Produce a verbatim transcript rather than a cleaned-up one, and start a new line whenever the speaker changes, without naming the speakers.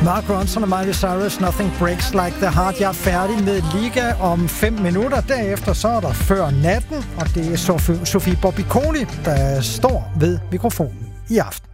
Mark Ronson og Miley Cyrus, Nothing Breaks Like the Heart. Jeg er færdig med Liga om fem minutter. Derefter så er der Før Natten, og det er Sofie Bobby Koli, der står ved mikrofonen i aften.